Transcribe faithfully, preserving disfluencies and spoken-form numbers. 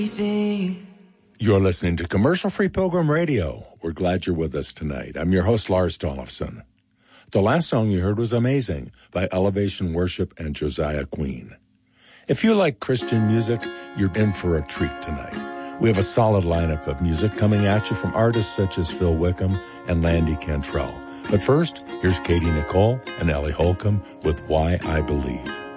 You're listening to Commercial-Free Pilgrim Radio. We're glad you're with us tonight. I'm your host, Lars Tollefson. The last song you heard was Amazing by Elevation Worship and Josiah Queen. If you like Christian music, you're in for a treat tonight. We have a solid lineup of music coming at you from artists such as Phil Wickham and Landy Cantrell. But first, here's Katie Nicole and Ellie Holcomb with Why I Believe.